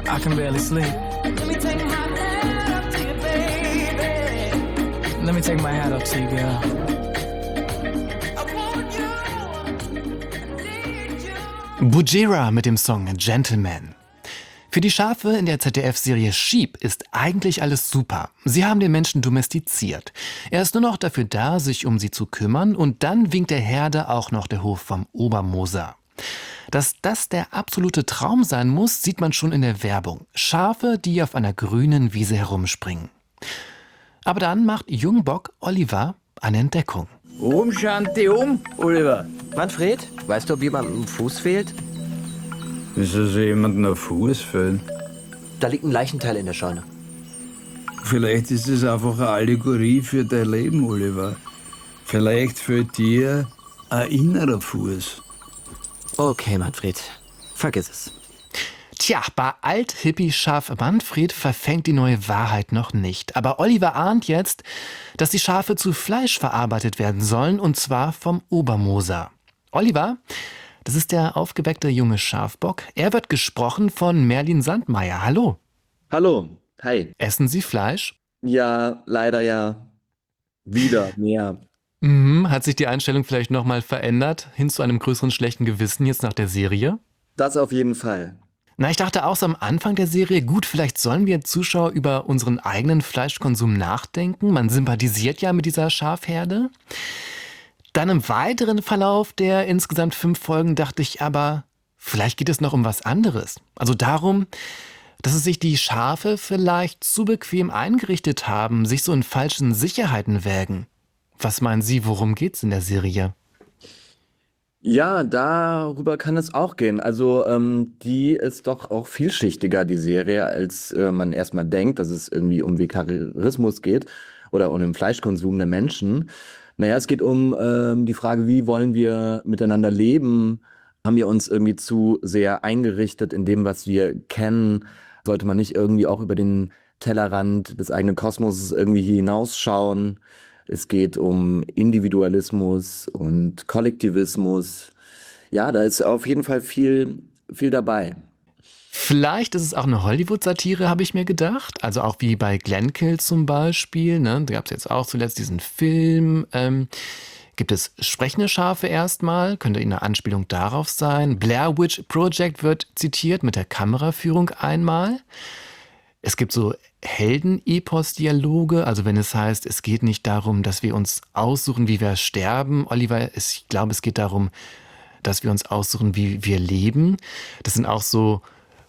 I can barely sleep. Let me take my hat up to you, girl. Bujira mit dem Song Gentleman. Für die Schafe in der ZDF-Serie Sheep ist eigentlich alles super. Sie haben den Menschen domestiziert. Er ist nur noch dafür da, sich um sie zu kümmern, und dann winkt der Herde auch noch der Hof vom Obermoser. Dass das der absolute Traum sein muss, sieht man schon in der Werbung. Schafe, die auf einer grünen Wiese herumspringen. Aber dann macht Jungbock Oliver eine Entdeckung. Shanti, Oliver. Manfred, weißt du, ob jemandem ein Fuß fehlt? Wieso soll jemandem ein Fuß fehlen? Da liegt ein Leichenteil in der Scheune. Vielleicht ist es einfach eine Allegorie für dein Leben, Oliver. Vielleicht fehlt dir ein innerer Fuß. Okay, Manfred, vergiss es. Tja, bei Alt-Hippie-Schaf Manfred verfängt die neue Wahrheit noch nicht. Aber Oliver ahnt jetzt, dass die Schafe zu Fleisch verarbeitet werden sollen, und zwar vom Obermoser. Oliver, das ist der aufgeweckte junge Schafbock. Er wird gesprochen von Merlin Sandmeier. Hallo. Hallo, hi. Essen Sie Fleisch? Ja, leider ja. Wieder mehr. Hat sich die Einstellung vielleicht nochmal verändert, hin zu einem größeren schlechten Gewissen jetzt nach der Serie? Das auf jeden Fall. Na, ich dachte auch so am Anfang der Serie, gut, vielleicht sollen wir Zuschauer über unseren eigenen Fleischkonsum nachdenken. Man sympathisiert ja mit dieser Schafherde. Dann im weiteren Verlauf der insgesamt 5 Folgen dachte ich aber, vielleicht geht es noch um was anderes. Also darum, dass es sich die Schafe vielleicht zu bequem eingerichtet haben, sich so in falschen Sicherheiten wägen. Was meinen Sie, worum geht's in der Serie? Ja, darüber kann es auch gehen. Also die ist doch auch vielschichtiger, die Serie, als man erstmal denkt, dass es irgendwie um Vegetarismus geht oder um den Fleischkonsum der Menschen. Naja, es geht um die Frage, wie wollen wir miteinander leben? Haben wir uns irgendwie zu sehr eingerichtet in dem, was wir kennen? Sollte man nicht irgendwie auch über den Tellerrand des eigenen Kosmoses irgendwie hinausschauen? Es geht um Individualismus und Kollektivismus. Ja, da ist auf jeden Fall viel dabei. Vielleicht ist es auch eine Hollywood-Satire, habe ich mir gedacht. Also auch wie bei Glenkill zum Beispiel. Ne? Da gab es jetzt auch zuletzt diesen Film. Gibt es sprechende Schafe erstmal? Könnte eine Anspielung darauf sein. Blair Witch Project wird zitiert mit der Kameraführung einmal. Es gibt so Helden-Epos-Dialoge, also wenn es heißt, es geht nicht darum, dass wir uns aussuchen, wie wir sterben. Oliver, ich glaube, es geht darum, dass wir uns aussuchen, wie wir leben. Das sind auch so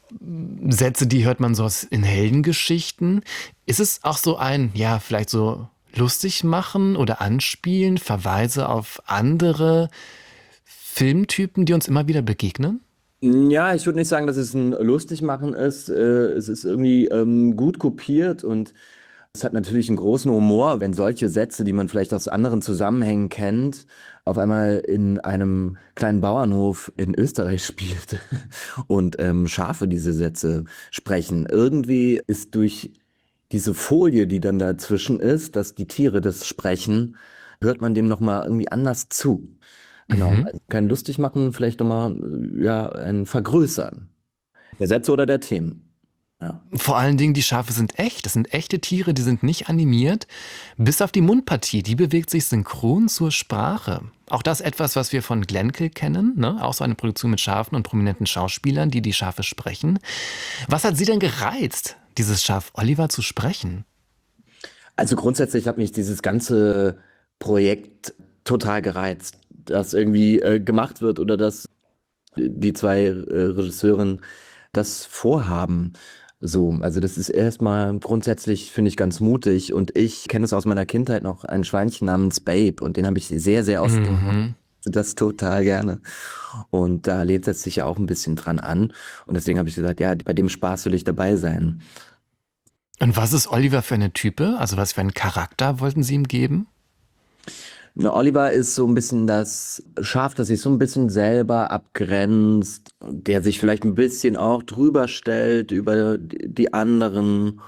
Sätze, die hört man so in Heldengeschichten. Ist es auch so ein, ja, vielleicht so lustig machen oder anspielen, Verweise auf andere Filmtypen, die uns immer wieder begegnen? Ja, ich würde nicht sagen, dass es ein Lustigmachen ist. Es ist irgendwie gut kopiert und es hat natürlich einen großen Humor, wenn solche Sätze, die man vielleicht aus anderen Zusammenhängen kennt, auf einmal in einem kleinen Bauernhof in Österreich spielt und Schafe diese Sätze sprechen. Irgendwie ist durch diese Folie, die dann dazwischen ist, dass die Tiere das sprechen, hört man dem nochmal irgendwie anders zu. Genau, also kein lustig machen, vielleicht nochmal ein Vergrößern der Sätze oder der Themen. Ja. Vor allen Dingen, die Schafe sind echt. Das sind echte Tiere, die sind nicht animiert. Bis auf die Mundpartie, die bewegt sich synchron zur Sprache. Auch das etwas, was wir von Glenkill kennen, ne? Auch so eine Produktion mit Schafen und prominenten Schauspielern, die Schafe sprechen. Was hat Sie denn gereizt, dieses Schaf Oliver zu sprechen? Also grundsätzlich hat mich dieses ganze Projekt total gereizt, dass irgendwie gemacht wird oder dass die 2 Regisseurinnen das vorhaben. So, also das ist erstmal grundsätzlich, finde ich, ganz mutig. Und ich kenne es aus meiner Kindheit noch, ein Schweinchen namens Babe. Und den habe ich sehr, sehr oft gemacht. Das total gerne. Und da lehnt es sich ja auch ein bisschen dran an. Und deswegen habe ich gesagt, ja, bei dem Spaß will ich dabei sein. Und was ist Oliver für eine Type? Also was für einen Charakter wollten Sie ihm geben? Na, Oliver ist so ein bisschen das Schaf, das sich so ein bisschen selber abgrenzt, der sich vielleicht ein bisschen auch drüber stellt über die anderen,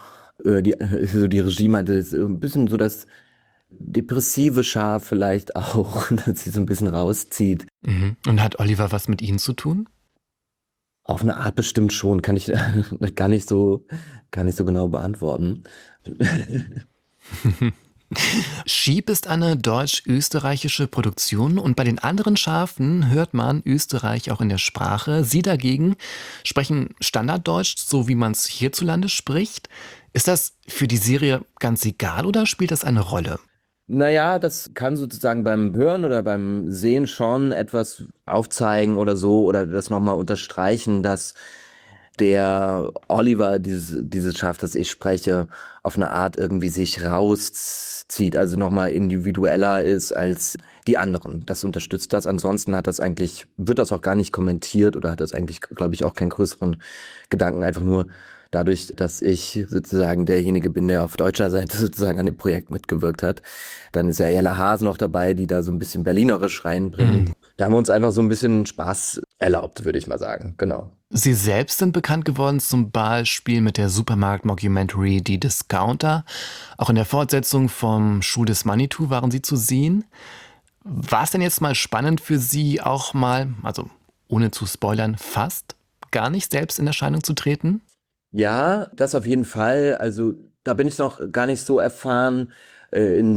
die Regie meinte, ist ein bisschen so das depressive Schaf vielleicht auch, das sich so ein bisschen rauszieht. Und hat Oliver was mit Ihnen zu tun? Auf eine Art bestimmt schon, kann ich gar nicht so genau beantworten. Sheep ist eine deutsch-österreichische Produktion und bei den anderen Schafen hört man Österreich auch in der Sprache. Sie dagegen sprechen Standarddeutsch, so wie man es hierzulande spricht. Ist das für die Serie ganz egal oder spielt das eine Rolle? Naja, das kann sozusagen beim Hören oder beim Sehen schon etwas aufzeigen oder so oder das nochmal unterstreichen, dass der Oliver, dieses Schaf, das ich spreche, auf eine Art irgendwie sich rauszieht, also nochmal individueller ist als die anderen. Das unterstützt das. Ansonsten wird das auch gar nicht kommentiert oder hat das eigentlich, glaube ich, auch keinen größeren Gedanken. Einfach nur dadurch, dass ich sozusagen derjenige bin, der auf deutscher Seite sozusagen an dem Projekt mitgewirkt hat. Dann ist ja Ella Haas noch dabei, die da so ein bisschen berlinerisch reinbringt. Da haben wir uns einfach so ein bisschen Spaß erlaubt, würde ich mal sagen. Genau. Sie selbst sind bekannt geworden zum Beispiel mit der Supermarkt-Mockumentary Die Discounter. Auch in der Fortsetzung vom Schuh des Manitou waren Sie zu sehen. War es denn jetzt mal spannend für Sie auch mal, also ohne zu spoilern, fast gar nicht selbst in Erscheinung zu treten? Ja, das auf jeden Fall. Also da bin ich noch gar nicht so erfahren in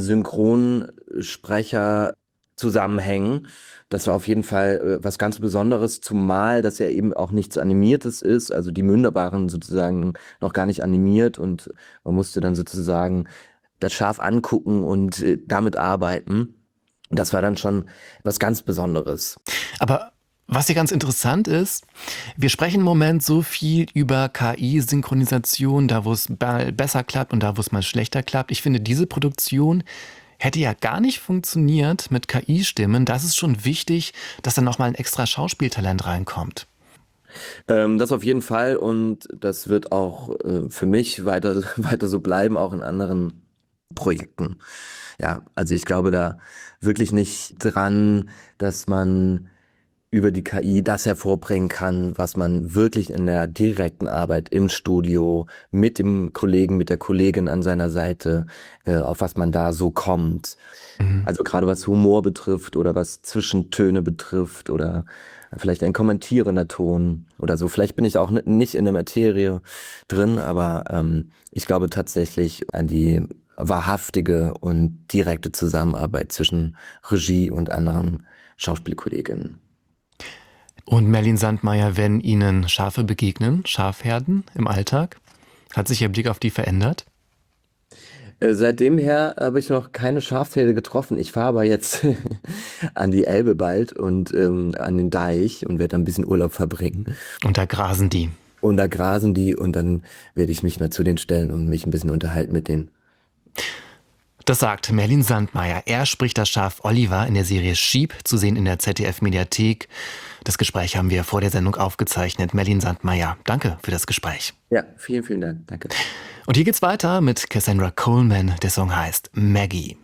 Synchronsprecher-Zusammenhängen. Das war auf jeden Fall was ganz Besonderes, zumal das ja eben auch nichts Animiertes ist. Also die Münder waren sozusagen noch gar nicht animiert und man musste dann sozusagen das Schaf angucken und damit arbeiten. Das war dann schon was ganz Besonderes. Aber was hier ganz interessant ist, wir sprechen im Moment so viel über KI-Synchronisation, da wo es mal besser klappt und da wo es mal schlechter klappt. Ich finde, diese Produktion hätte ja gar nicht funktioniert mit KI-Stimmen. Das ist schon wichtig, dass da nochmal ein extra Schauspieltalent reinkommt. Das auf jeden Fall und das wird auch für mich weiter so bleiben, auch in anderen Projekten. Ja, also ich glaube da wirklich nicht dran, dass man über die KI das hervorbringen kann, was man wirklich in der direkten Arbeit im Studio mit dem Kollegen, mit der Kollegin an seiner Seite, auf was man da so kommt. Also gerade was Humor betrifft oder was Zwischentöne betrifft oder vielleicht ein kommentierender Ton oder so. Vielleicht bin ich auch nicht in der Materie drin, aber ich glaube tatsächlich an die wahrhaftige und direkte Zusammenarbeit zwischen Regie und anderen Schauspielkolleginnen. Und Merlin Sandmeier, wenn Ihnen Schafe begegnen, Schafherden im Alltag, hat sich Ihr Blick auf die verändert? Seitdem her habe ich noch keine Schafherde getroffen. Ich fahre aber jetzt an die Elbe bald und an den Deich und werde ein bisschen Urlaub verbringen. Und da grasen die. Und da grasen die und dann werde ich mich mal zu denen stellen und mich ein bisschen unterhalten mit denen. Das sagt Merlin Sandmeier. Er spricht das Schaf Oliver in der Serie Sheep, zu sehen in der ZDF-Mediathek. Das Gespräch haben wir vor der Sendung aufgezeichnet. Merlin Sandmeier, danke für das Gespräch. Ja, vielen, vielen Dank. Danke. Und hier geht's weiter mit Cassandra Coleman. Der Song heißt Maggie.